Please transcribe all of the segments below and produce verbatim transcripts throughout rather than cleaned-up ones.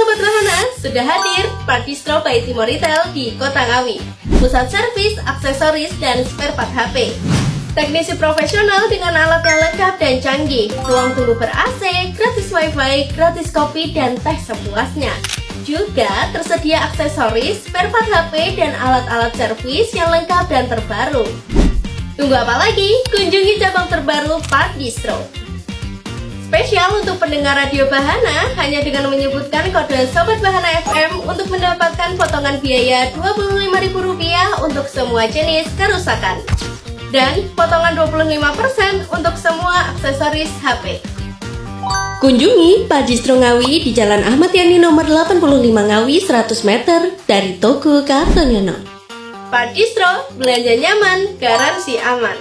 Sobat Bahana, sudah hadir Partistro by Timoritel di Kota Ngawi. Pusat servis, aksesoris, dan spare part H P. Teknisi profesional dengan alatnya lengkap dan canggih. Ruang tunggu ber-A C, gratis wifi, gratis kopi, dan teh sepuasnya. Juga tersedia aksesoris, spare part H P, dan alat-alat servis yang lengkap dan terbaru. Tunggu apa lagi? Kunjungi cabang terbaru Partistro. Spesial untuk pendengar Radio Bahana, hanya dengan menyebutkan kode Sobat Bahana F M untuk mendapatkan potongan biaya dua puluh lima ribu rupiah untuk semua jenis kerusakan. Dan potongan dua puluh lima persen untuk semua aksesoris H P. Kunjungi Partistro Ngawi di Jalan Ahmad Yani nomor delapan puluh lima Ngawi, seratus meter dari Toko Kartonyono. Partistro, belanja nyaman, garansi aman.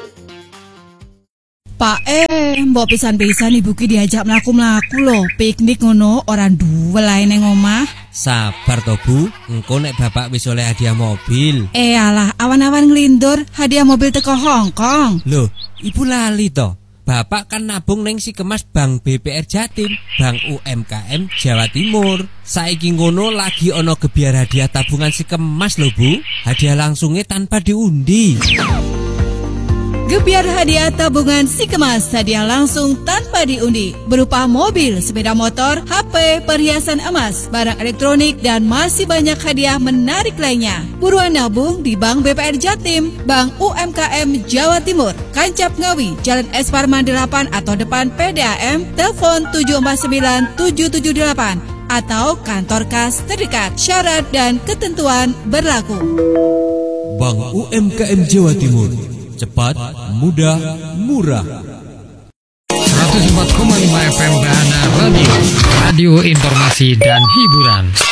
Pak eh, mbok pisan-pisan ibu ki diajak mlaku-mlaku lho, piknik ngono, orang duwe lae neng omah. Sabar to Bu, engko nek bapak wis oleh hadiah mobil. Eh alah, awan-awan nglindur, hadiah mobil teko Hongkong. Loh, ibu lali to. Bapak kan nabung neng si kemas Bank B P R Jatim, Bank U M K M Jawa Timur. Saiki ngono lagi ono gebiar hadiah tabungan si kemas lho Bu. Hadiah langsungnya tanpa diundi. Gebiar hadiah tabungan si kemas, hadiah langsung tanpa diundi, berupa mobil, sepeda motor, H P, perhiasan emas, barang elektronik, dan masih banyak hadiah menarik lainnya. Buruan nabung di Bank B P R Jatim, Bank U M K M Jawa Timur, Kancap Ngawi, Jalan S Parman delapan atau depan P D A M, telepon tujuh empat sembilan tujuh tujuh delapan atau kantor kas terdekat. Syarat dan ketentuan berlaku. Bank U M K M Jawa Timur, cepat, mudah, murah. seratus empat koma lima F M Bahana Radio, radio informasi dan hiburan.